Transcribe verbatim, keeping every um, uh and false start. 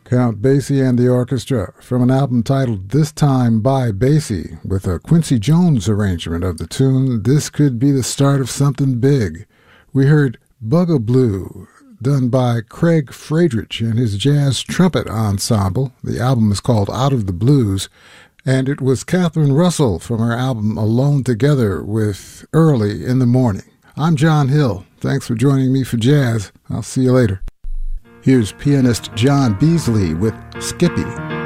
Count Basie and the Orchestra from an album titled This Time by Basie with a Quincy Jones arrangement of the tune This Could Be the Start of Something Big. We heard Bugaboo, done by Craig Friedrich and his jazz trumpet ensemble. The album is called Out of the Blues, and it was Catherine Russell from her album Alone Together with Early in the Morning. I'm John Hill. Thanks for joining me for jazz. I'll see you later. Here's pianist John Beasley with Skippy.